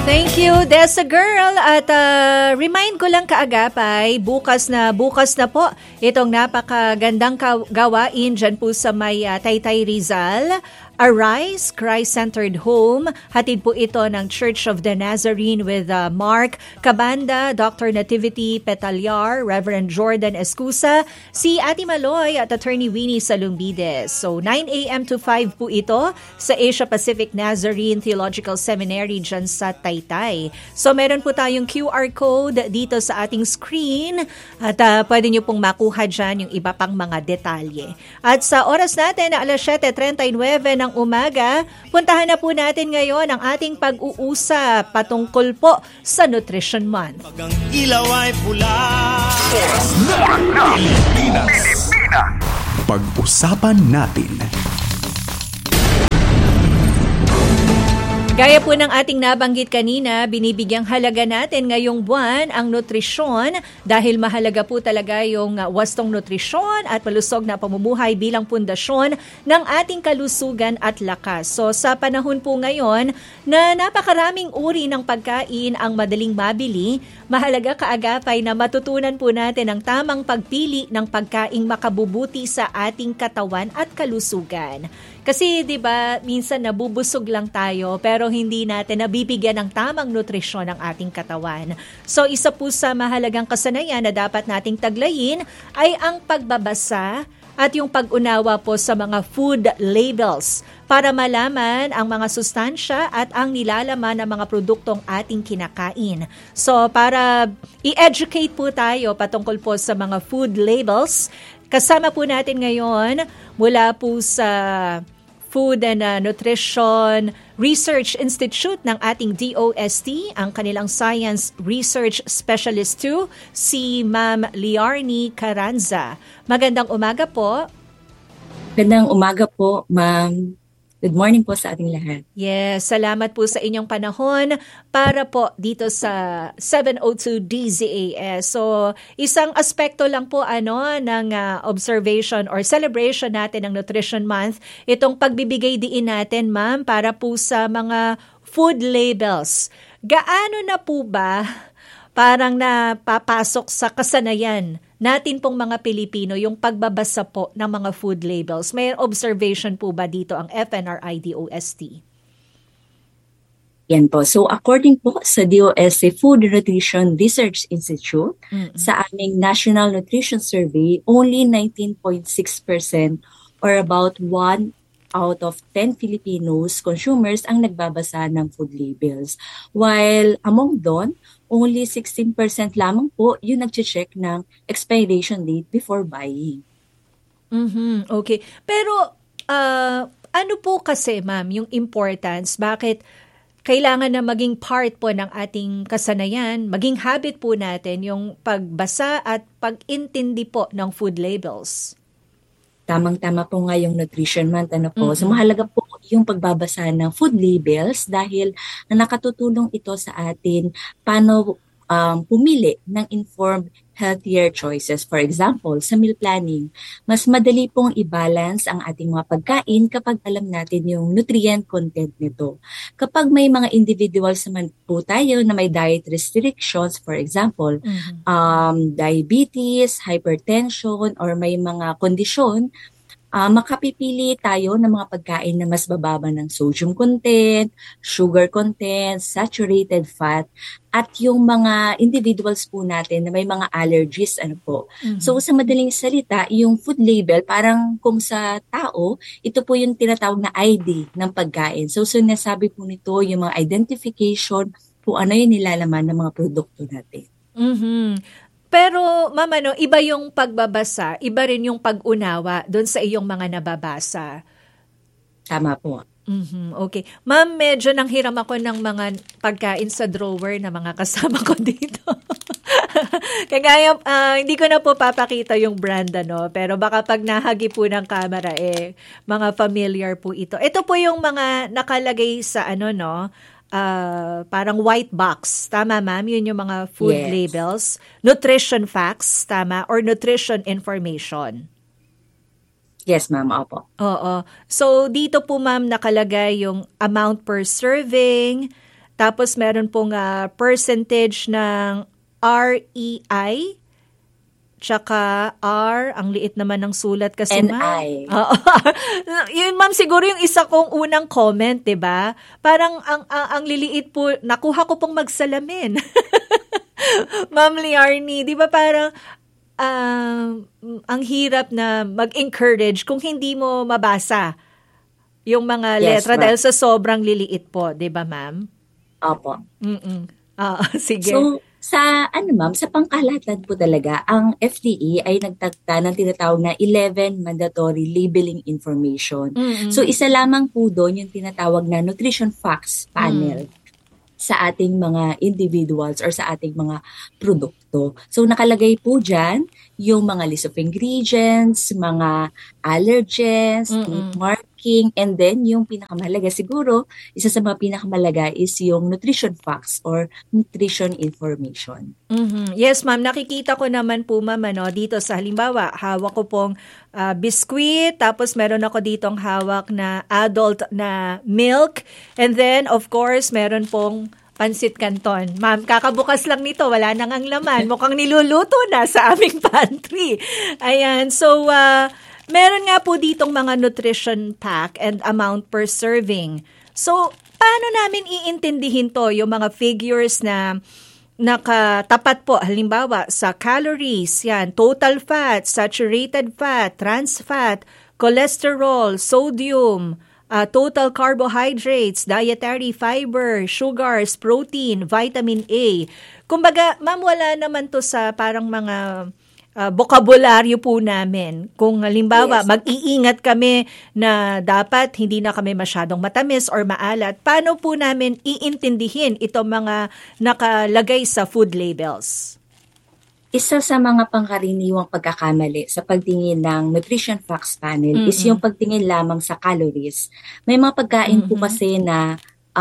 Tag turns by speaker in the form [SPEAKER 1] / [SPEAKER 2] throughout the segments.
[SPEAKER 1] Thank you, Dessa Girl. At remind ko lang kaagapay, bukas na po itong napakagandang gawain dyan po sa may Taytay Rizal. Arise, Christ-Centered Home. Hatid po ito ng Church of the Nazarene with Mark Cabanda, Dr. Nativity Petalyar, Reverend Jordan Escusa, si Ate Maloy at Attorney Winnie Salumbides. So 9 a.m. to 5 po ito sa Asia Pacific Nazarene Theological Seminary dyan sa Taytay. So meron po tayong QR code dito sa ating screen at pwede nyo pong makuha dyan yung iba pang mga detalye. At sa oras natin na alas 7:39 ng umaga, puntahan na po natin ngayon ang ating pag-uusap patungkol po sa Nutrition Month.
[SPEAKER 2] Pag ang ilaw ay pula.
[SPEAKER 3] Pilipinas. Pag-usapan natin.
[SPEAKER 1] Gaya po ng ating nabanggit kanina, binibigyang halaga natin ngayong buwan ang nutrisyon dahil mahalaga po talaga yung wastong nutrisyon at malusog na pamumuhay bilang pundasyon ng ating kalusugan at lakas. So sa panahon po ngayon na napakaraming uri ng pagkain ang madaling mabili, mahalaga kaagapay na matutunan po natin ang tamang pagpili ng pagkaing makabubuti sa ating katawan at kalusugan. Kasi 'di ba, minsan nabubusog lang tayo pero hindi natin nabibigyan ng tamang nutrisyon ang ating katawan. So isa po sa mahalagang kasanayan na dapat nating taglayin ay ang pagbabasa at yung pag-unawa po sa mga food labels para malaman ang mga sustansya at ang nilalaman ng mga produktong ating kinakain. So para i-educate po tayo patungkol po sa mga food labels, kasama po natin ngayon mula po sa Food and Nutrition Research Institute ng ating DOST, ang kanilang Science Research Specialist 2, si Ma'am Liarnie Carranza. Magandang umaga po.
[SPEAKER 4] Magandang umaga po, Ma'am. Good morning po sa ating lahat.
[SPEAKER 1] Yes, salamat po sa inyong panahon para po dito sa 702 DZAS. So, isang aspekto lang po ng observation or celebration natin ng Nutrition Month, itong pagbibigay diin natin, ma'am, para po sa mga food labels. Gaano na po ba parang napapasok sa kasanayan natin pong mga Pilipino yung pagbabasa po ng mga food labels? May observation po ba dito ang FNRI-DOST?
[SPEAKER 4] Yan po. So according po sa DOST Food Nutrition Research Institute, sa aming National Nutrition Survey, only 19.6% or about 1 out of 10 Filipinos consumers ang nagbabasa ng food labels. While among doon, only 16% lamang po yung nag-check ng expiration date before buying.
[SPEAKER 1] Okay. Pero ano po kasi, ma'am, yung importance? Bakit kailangan na maging part po ng ating kasanayan, maging habit po natin yung pagbasa at pag-intindi po ng food labels?
[SPEAKER 4] Tamang-tama po nga yung Nutrition Month. So mahalaga po yung pagbabasa ng food labels dahil nakatutulong ito sa atin paano pumili ng informed healthier choices. For example, sa meal planning, mas madali pong i-balance ang ating mga pagkain kapag alam natin yung nutrient content nito. Kapag may mga individuals naman po tayo na may diet restrictions, for example, diabetes, hypertension, or may mga kondisyon, makapipili tayo ng mga pagkain na mas bababa ng sodium content, sugar content, saturated fat, at yung mga individuals po natin na may mga allergies, So sa madaling salita, yung food label, parang kung sa tao, ito po yung tinatawag na ID ng pagkain. So sinasabi po nito yung mga identification po ano yung nilalaman ng mga produkto natin.
[SPEAKER 1] Pero, ma'am, iba yung pagbabasa, iba rin yung pag-unawa doon sa iyong mga nababasa.
[SPEAKER 4] Tama po.
[SPEAKER 1] Okay. Ma'am, medyo nanghiram ako ng mga pagkain sa drawer na mga kasama ko dito. Kaya hindi ko na po papakita yung brand, pero baka pag nahagi po ng camera, mga familiar po ito. Ito po yung mga nakalagay sa parang white box. Tama, ma'am? Yun yung mga food labels. Nutrition facts, tama? Or nutrition information.
[SPEAKER 4] Yes, ma'am. Opo.
[SPEAKER 1] Oo. So, dito po, ma'am, nakalagay yung amount per serving, Tapos meron pong percentage ng REI, tsaka R, ang liit naman ng sulat kasi ma'am.
[SPEAKER 4] NI.
[SPEAKER 1] Oo. Yun ma'am, siguro yung isa kong unang comment, 'di ba? Parang ang liliit po, nakuha ko pong magsalamin. Ma'am Liarnie, 'di ba parang ang hirap na mag-encourage kung hindi mo mabasa yung mga
[SPEAKER 4] Yes,
[SPEAKER 1] letra
[SPEAKER 4] ma'am.
[SPEAKER 1] dahil sa sobrang liliit po, 'di ba ma'am?
[SPEAKER 4] Opo.
[SPEAKER 1] Sige.
[SPEAKER 4] So, sa ma'am, sa pangkalahatan po talaga, ang FDA ay nagtagda ng tinatawag na 11 mandatory labeling information. So, isa lamang po doon yung tinatawag na nutrition facts panel sa ating mga individuals or sa ating mga produkto. So, nakalagay po dyan yung mga list of ingredients, mga allergens, marking, and then yung pinakamahalaga siguro, isa sa mga pinakamahalaga is yung nutrition facts or nutrition information.
[SPEAKER 1] Yes, ma'am. Nakikita ko naman po, ma'am, dito sa halimbawa, hawak ko pong biscuit, tapos meron ako ditong hawak na adult na milk, and then, of course, meron pong pansit canton. Ma'am, kakabukas lang nito, wala nang ang laman. Mukhang niluluto na sa aming pantry. Ayan, so, meron nga po ditong mga nutrition pack and amount per serving. So, paano namin iintindihin to, yung mga figures na nakatapat po, halimbawa, sa calories, yan, total fat, saturated fat, trans fat, cholesterol, sodium, total carbohydrates, dietary fiber, sugars, protein, vitamin A. Kumbaga, ma'am, wala naman to sa parang mga bokabularyo po namin. Kung halimbawa, mag-iingat kami na dapat hindi na kami masyadong matamis or maalat, paano po namin iintindihin itong mga nakalagay sa food labels?
[SPEAKER 4] Isa sa mga pangkaraniwang pagkakamali sa pagtingin ng Nutrition Facts Panel is yung pagtingin lamang sa calories. May mga pagkain po kasi na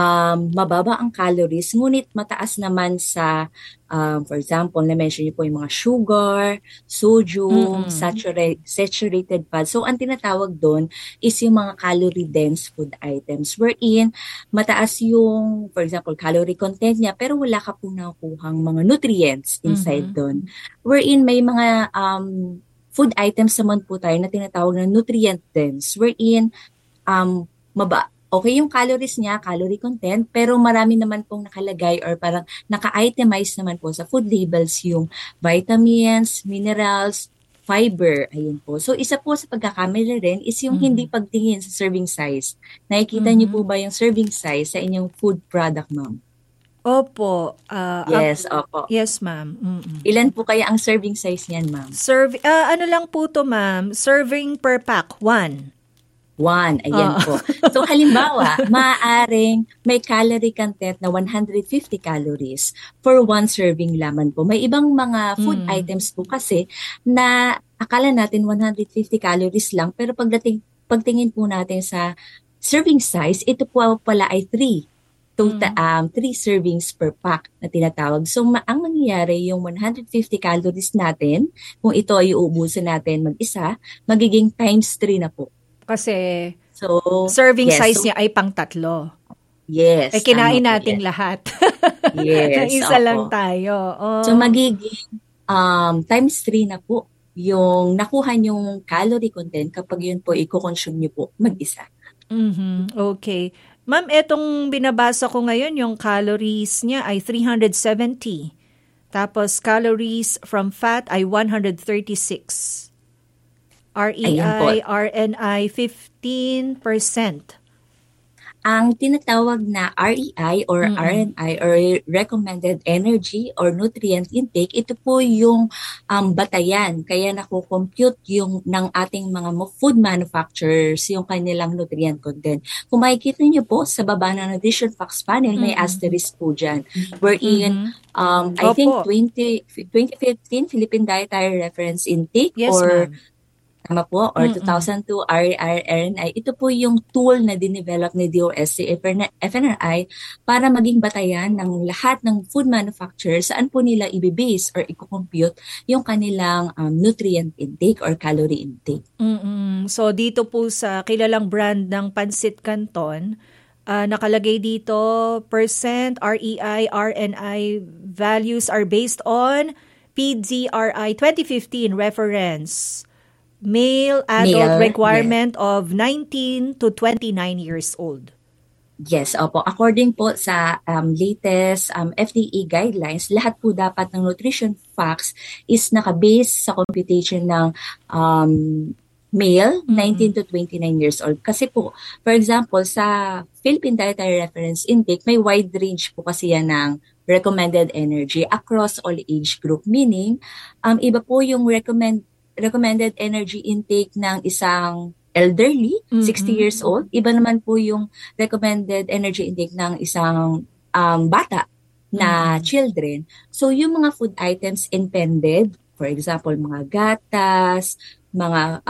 [SPEAKER 4] mababa ang calories, ngunit mataas naman sa, for example, na-mention niyo po yung mga sugar, sodium, saturated fat. So, ang tinatawag doon is yung mga calorie-dense food items wherein mataas yung, for example, calorie content niya pero wala ka po nakukuhang mga nutrients inside doon. Wherein may mga food items naman po tayo na tinatawag na nutrient-dense wherein okay yung calories niya, calorie content, pero marami naman pong nakalagay or parang naka-itemize naman po sa food labels yung vitamins, minerals, fiber, ayun po. So, isa po sa pagkakamali rin is yung hindi pagtingin sa serving size. Nakikita niyo po ba yung serving size sa inyong food product, ma'am?
[SPEAKER 1] Opo.
[SPEAKER 4] Yes, opo.
[SPEAKER 1] Yes, ma'am.
[SPEAKER 4] Ilan po kaya ang serving size niyan, ma'am?
[SPEAKER 1] Ano lang po to, ma'am? Serving per pack, 1.
[SPEAKER 4] 1, ayan po. So halimbawa, maaaring may calorie content na 150 calories for 1 serving lamang po. May ibang mga food items po kasi na akala natin 150 calories lang pero pagtingin po natin sa serving size, ito po pala ay 3 servings per pack na tinatawag. So, ang mangyayari yung 150 calories natin, kung ito ay uubusan natin mag-isa, magiging times 3 na po.
[SPEAKER 1] Kasi serving size niya ay pang-3.
[SPEAKER 4] Yes.
[SPEAKER 1] Kinain nating lahat.
[SPEAKER 4] Yes.
[SPEAKER 1] Isa lang tayo.
[SPEAKER 4] So, magiging times 3 na po yung nakuha yung calorie content kapag yun po i-consume nyo po mag-isa.
[SPEAKER 1] Okay. Ma'am, etong binabasa ko ngayon, yung calories niya ay 370. Tapos calories from fat ay 136. REI, RNI, 15%.
[SPEAKER 4] Ang tinatawag na REI or RNI or Recommended Energy or Nutrient Intake, ito po yung batayan. Kaya nakukompute yung ng ating mga food manufacturers yung kanilang nutrient content. Kung makikita niyo po sa baba ng Nutrition Facts Panel, may asterisk po dyan. Wherein, I think 2015 Philippine Dietary Reference Intake tama po, or 2002 RNI, ito po yung tool na dinevelop ni DOST FNRI para maging batayan ng lahat ng food manufacturers saan po nila ibibase or i-compute yung kanilang nutrient intake or calorie intake.
[SPEAKER 1] So dito po sa kilalang brand ng Pansit Canton, Nakalagay dito, percent, REI, RNI values are based on PDRI 2015 reference. Male adult
[SPEAKER 4] Male,
[SPEAKER 1] requirement of 19 to 29 years old.
[SPEAKER 4] Yes, opo. According po sa latest FDA guidelines, lahat po dapat ng nutrition facts is nakabase sa computation ng male 19 to 29 years old. Kasi po, for example, sa Philippine Dietary Reference Intake, may wide range po kasi yan ng recommended energy across all age group. Meaning, iba po yung recommended energy intake ng isang elderly, 60 years old. Iba naman po yung recommended energy intake ng isang bata na children. So, yung mga food items intended, for example, mga gatas, mga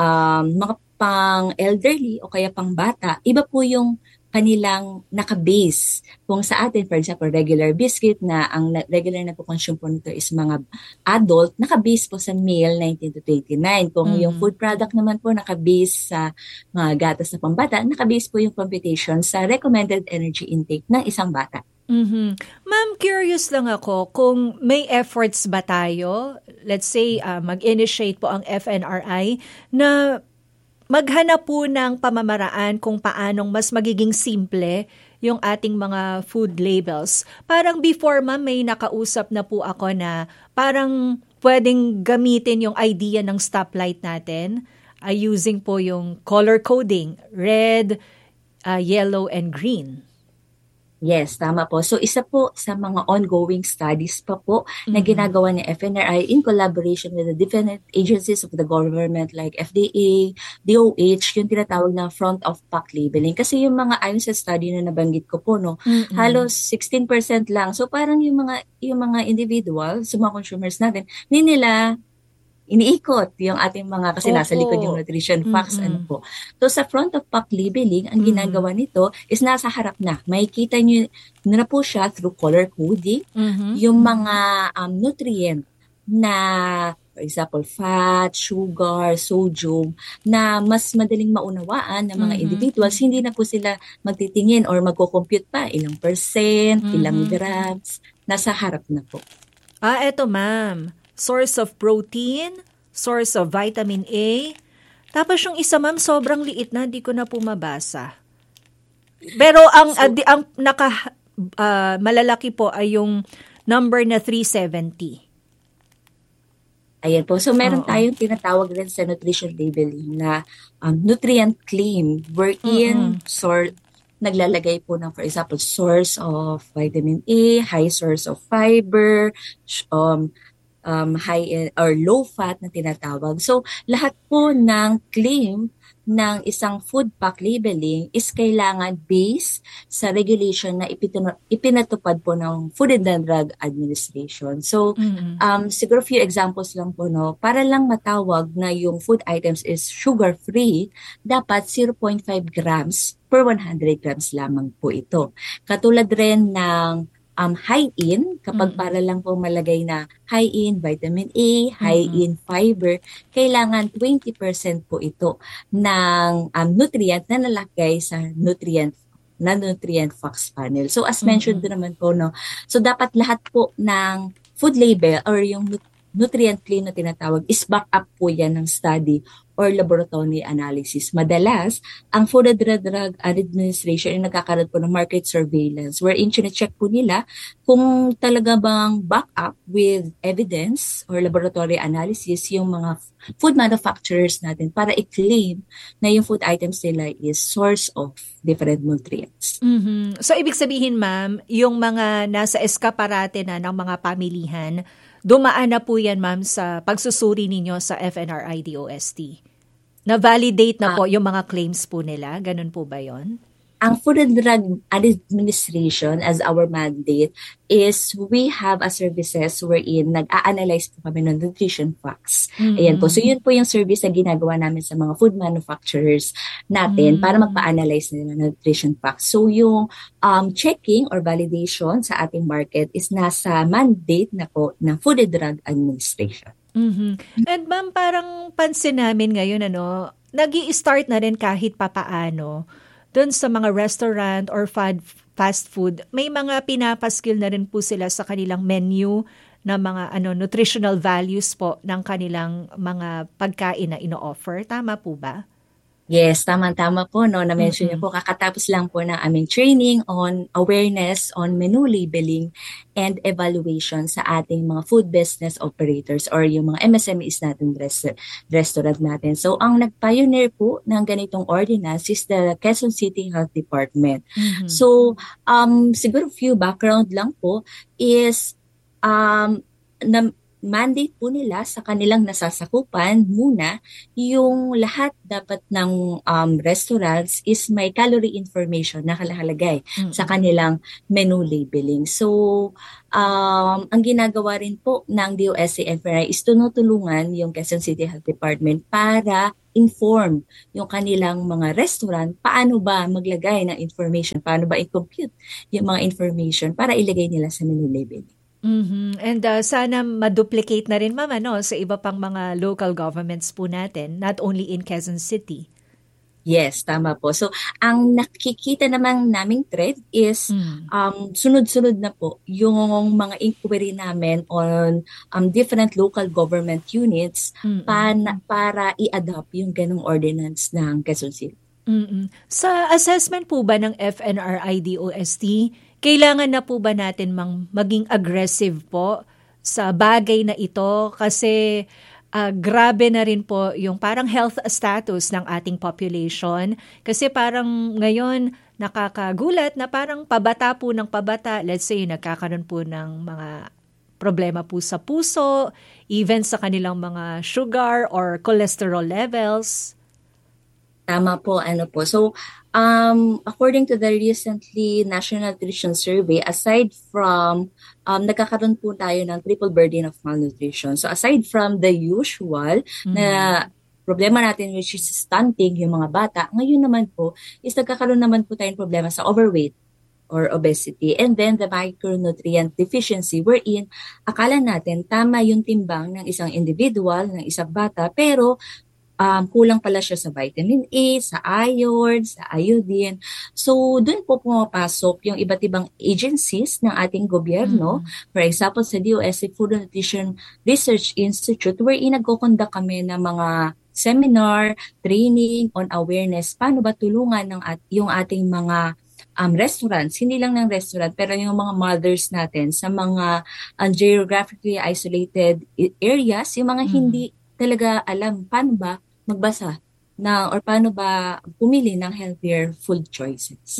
[SPEAKER 4] pang elderly o kaya pang bata, iba po yung kanilang nakabase. Kung sa atin, for example, regular biscuit na ang regular na po consume po nito is mga adult, nakabase po sa male 19 to 29. Kung yung food product naman po nakabase sa mga gatas na pambata, nakabase po yung computation sa recommended energy intake ng isang bata.
[SPEAKER 1] Ma'am, curious lang ako kung may efforts ba tayo, let's say mag-initiate po ang FNRI na maghanap po ng pamamaraan kung paanong mas magiging simple yung ating mga food labels. Parang before, ma'am, may nakausap na po ako na parang pwedeng gamitin yung idea ng stoplight natin using po yung color coding, red, yellow, and green.
[SPEAKER 4] Yes, tama po. So, isa po sa mga ongoing studies pa po na ginagawa ng FNRI in collaboration with the different agencies of the government like FDA, DOH, yung tinatawag na front of pack labeling. Kasi yung mga ayon sa study na nabanggit ko po, no, halos 16% lang. So, parang yung mga individuals, yung mga consumers natin, hindi nila iniikot yung ating mga, kasi nasa likod yung nutrition facts, ano po. So, sa front of pack labeling, ang ginagawa nito is nasa harap na. Makikita nyo na po siya through color coding, yung mga nutrient na, for example, fat, sugar, sodium, na mas madaling maunawaan ng mga individuals, hindi na po sila magtitingin or magko-compute pa ilang percent, ilang grams, nasa harap na po.
[SPEAKER 1] Eto ma'am. Source of protein, source of vitamin A. Tapos yung isa, ma'am, sobrang liit na, di ko na po mabasa. Pero ang malalaki po ay yung number na 370.
[SPEAKER 4] Ayan po. So, meron tayong tinatawag rin sa nutrition labeling na nutrient claim wherein naglalagay po ng, for example, source of vitamin A, high source of fiber, high or low fat na tinatawag. So, lahat po ng claim ng isang food pack labeling is kailangan based sa regulation na ipinatupad po ng Food and Drug Administration. So, siguro few examples lang po, no, para lang matawag na yung food items is sugar-free, dapat 0.5 grams per 100 grams lamang po ito. Katulad rin ng high in, kapag para lang po malagay na high in vitamin A, high in fiber, kailangan 20% po ito ng nutrient na nalagay sa nutrient facts panel. So as mentioned naman po, no, so dapat lahat po ng food label or yung nutrient claim na tinatawag is back up po yan ng study or laboratory analysis. Madalas, ang Food and Drug Administration ay nagkakaroon po ng market surveillance wherein check po nila kung talaga bang back up with evidence or laboratory analysis yung mga food manufacturers natin para i-claim na yung food items nila is source of different nutrients.
[SPEAKER 1] So, ibig sabihin, ma'am, yung mga nasa eskaparate na ng mga pamilihan, dumaan na po yan, ma'am, sa pagsusuri ninyo sa FNRI DOST. Na-validate na po yung mga claims po nila? Ganun po ba yon?
[SPEAKER 4] Ang Food and Drug Administration as our mandate is we have a services wherein nag-a-analyze po kami ng nutrition facts. Ayan po. So yun po yung service na ginagawa namin sa mga food manufacturers natin para magpa-analyze nila ng nutrition facts. So yung checking or validation sa ating market is nasa mandate na po ng Food and Drug Administration.
[SPEAKER 1] And ma'am, parang pansin namin ngayon, nag-i-start na rin kahit papaano doon sa mga restaurant or fast food, may mga pinapaskil na rin po sila sa kanilang menu na mga nutritional values po ng kanilang mga pagkain na ino-offer. Tama po ba?
[SPEAKER 4] Yes, tama-tama po, no, na-mention niyo po. Kakatapos lang po ng aming training on awareness on menu labeling and evaluation sa ating mga food business operators or yung mga MSMEs natin, restaurant natin. So, ang nag-pioneer po ng ganitong ordinance is the Quezon City Health Department. So, siguro few background lang po is na mandate po nila sa kanilang nasasakupan muna yung lahat dapat ng restaurants is may calorie information na nakalagay sa kanilang menu labeling. So, ang ginagawa rin po ng DOST NFRA is tunutulungan yung Quezon City Health Department para inform yung kanilang mga restaurant paano ba maglagay ng information, paano ba i-compute yung mga information para ilagay nila sa menu labeling.
[SPEAKER 1] And sana ma-duplicate na rin, Ma'am, sa iba pang mga local governments po natin, not only in Quezon City.
[SPEAKER 4] Yes, tama po. So, ang nakikita namang naming trend is sunod-sunod na po yung mga inquiry namin on different local government units para i-adopt yung ganong ordinance ng Quezon City.
[SPEAKER 1] Sa assessment po ba ng FNRI DOST, kailangan na po ba natin maging aggressive po sa bagay na ito? Kasi grabe na rin po yung parang health status ng ating population. Kasi parang ngayon nakakagulat na parang pabata po ng pabata. Let's say nagkakaroon po ng mga problema po sa puso, even sa kanilang mga sugar or cholesterol levels.
[SPEAKER 4] Tama po, So, according to the recently National Nutrition Survey, aside from nagkakaroon po tayo ng triple burden of malnutrition. So, aside from the usual na problema natin which is stunting yung mga bata, ngayon naman po is nagkakaroon naman po tayong problema sa overweight or obesity. And then the micronutrient deficiency wherein akala natin tama yung timbang ng isang individual, ng isang bata, pero kulang pala siya sa vitamin A, sa iron, sa iodine. So, doon po pumapasok yung iba't ibang agencies ng ating gobyerno. For example, sa DOST Food and Nutrition Research Institute, wherein nagkukondak kami ng mga seminar, training on awareness, paano ba tulungan yung ating mga restaurants, hindi lang ng restaurant, pero yung mga mothers natin sa mga geographically isolated areas, yung mga hindi talaga alam paano ba magbasa na or paano ba pumili ng healthier food choices.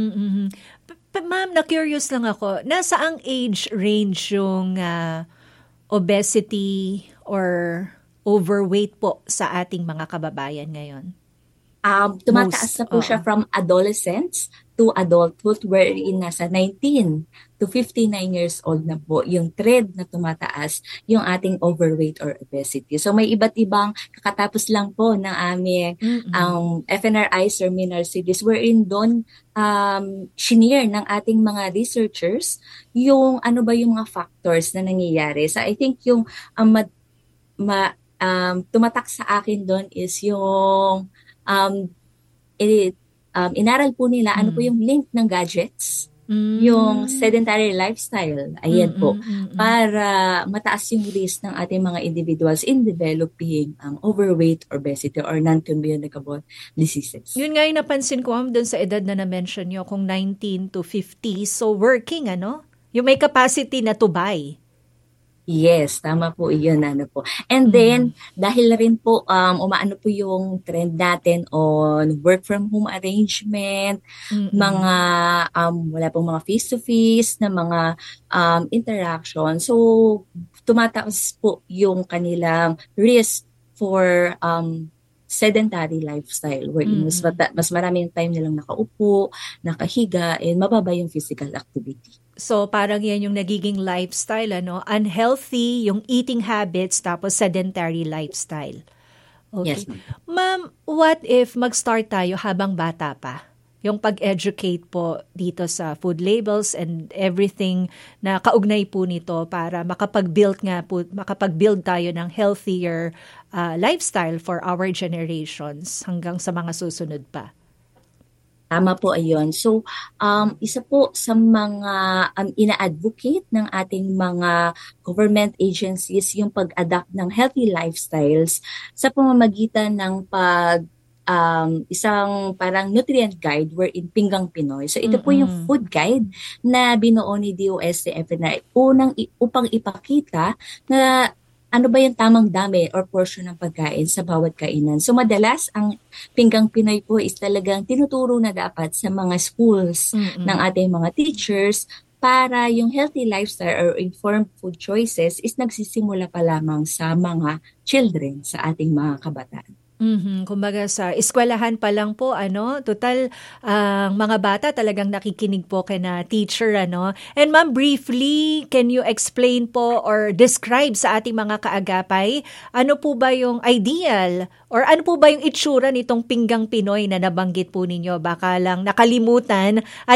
[SPEAKER 1] Ma'am, na-curious lang ako, nasaang age range yung obesity or overweight po sa ating mga kababayan ngayon?
[SPEAKER 4] Tumataas na po siya from adolescents to adulthood wherein nasa 19 to 59 years old na po yung trend na tumataas yung ating overweight or obesity. So may iba't ibang kakatapos lang po ng aming FNRI seminar series wherein doon shinare ng ating mga researchers yung ano ba yung mga factors na nangyayari. So I think yung tumatak sa akin doon is yung inaral po nila ano po yung link ng gadgets, yung sedentary lifestyle, ayan po, para mataas yung risk ng ating mga individuals in developing overweight, obesity, or non-communicable diseases.
[SPEAKER 1] Yun nga yung napansin ko doon sa edad na na-mention nyo, kung 19 to 50, so working, yung may capacity na to buy.
[SPEAKER 4] Yes, tama po iyon, po. And then, dahil rin po, umaano po yung trend natin on work from home arrangement, mga, wala pong mga face-to-face na mga interaction. So, tumataas po yung kanilang risk for sedentary lifestyle wherein mas maraming time nilang nakaupo, nakahiga, and mababa yung physical activity.
[SPEAKER 1] So parang yan yung nagiging lifestyle, unhealthy yung eating habits tapos sedentary lifestyle. Okay.
[SPEAKER 4] Yes,
[SPEAKER 1] Ma'am, what if mag-start tayo habang bata pa? Yung pag-educate po dito sa food labels and everything na kaugnay po nito para makapag-build tayo ng healthier lifestyle for our generations hanggang sa mga susunod pa.
[SPEAKER 4] Tama po ayon. So, isa po sa mga ina-advocate ng ating mga government agencies yung pag-adapt ng healthy lifestyles sa pamamagitan ng isang parang nutrient guide wherein Pinggang Pinoy. So ito po yung food guide na binuo ni DOST-F na upang ipakita na ano ba yung tamang dami or portion ng pagkain sa bawat kainan. So madalas, ang Pinggang Pinoy po is talagang tinuturo na dapat sa mga schools ng ating mga teachers para yung healthy lifestyle or informed food choices is nagsisimula pa lamang sa mga children, sa ating mga kabataan.
[SPEAKER 1] Kumbaga sa eskwelahan pa lang po, total ang mga bata talagang nakikinig po kay na teacher, And ma'am, briefly, can you explain po or describe sa ating mga kaagapay, ano po ba yung ideal or ano po ba yung itsura nitong Pinggang Pinoy na nabanggit po ninyo? Baka lang nakalimutan at